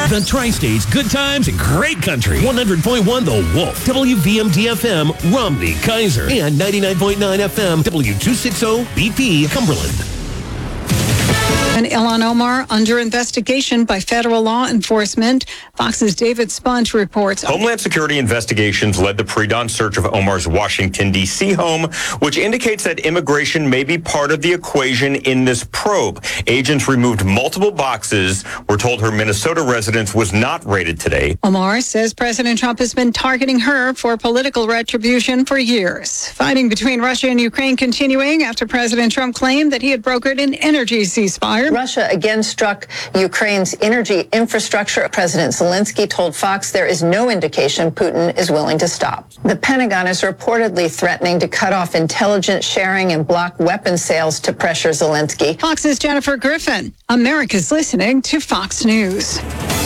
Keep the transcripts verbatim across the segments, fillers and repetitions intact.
The Tri-States, good times and great country. one hundred point one The Wolf, W V M D F M, Romney, Kaiser, and ninety-nine point nine F M, W two sixty B P, Cumberland. And Ilhan Omar under investigation by federal law enforcement. Fox's David Sponge reports. Homeland Security investigations led the pre-dawn search of Omar's Washington, D C home, which indicates that immigration may be part of the equation in this probe. Agents removed multiple boxes. We're told her Minnesota residence was not raided today. Omar says President Trump has been targeting her for political retribution for years. Fighting between Russia and Ukraine continuing after President Trump claimed that he had brokered an energy ceasefire. Russia again struck Ukraine's energy infrastructure. President Zelensky told Fox there is no indication Putin is willing to stop. The Pentagon is reportedly threatening to cut off intelligence sharing and block weapons sales to pressure Zelensky. Fox's Jennifer Griffin. America's listening to Fox News.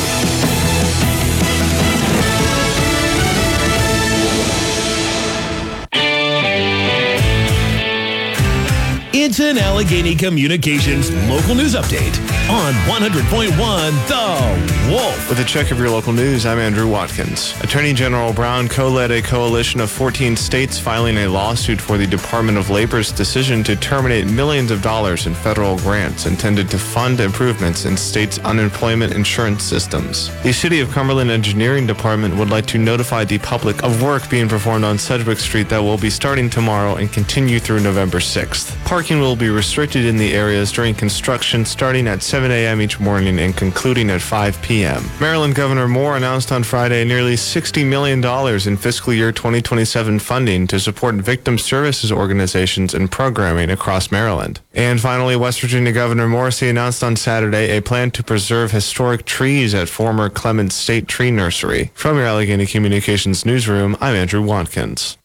It's an Allegheny Communications local news update on one hundred point one The Wolf. With a check of your local news, I'm Andrew Watkins. Attorney General Brown co-led a coalition of fourteen states filing a lawsuit for the Department of Labor's decision to terminate millions of dollars in federal grants intended to fund improvements in states' unemployment insurance systems. The City of Cumberland Engineering Department would like to notify the public of work being performed on Sedgwick Street that will be starting tomorrow and continue through November sixth. Parking will be restricted in the areas during construction starting at seven a.m. each morning and concluding at five p.m. Maryland Governor Moore announced on Friday nearly sixty million dollars in fiscal year twenty twenty-seven funding to support victim services organizations and programming across Maryland. And finally, West Virginia Governor Morrisey announced on Saturday a plan to preserve historic trees at former Clements State Tree Nursery. From your Allegheny Communications newsroom, I'm Andrew Watkins.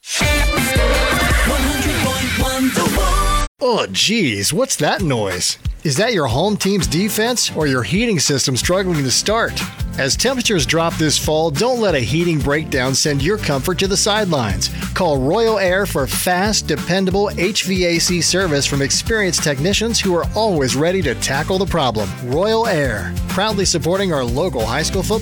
Oh, geez, what's that noise? Is that your home team's defense or your heating system struggling to start? As temperatures drop this fall, don't let a heating breakdown send your comfort to the sidelines. Call Royal Air for fast, dependable H V A C service from experienced technicians who are always ready to tackle the problem. Royal Air, proudly supporting our local high school football